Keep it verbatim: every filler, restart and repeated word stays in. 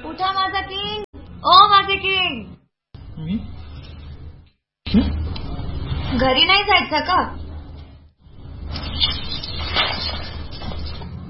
उठा माझा किंग, ओ माझे किंग. घरी नाही जायचं का?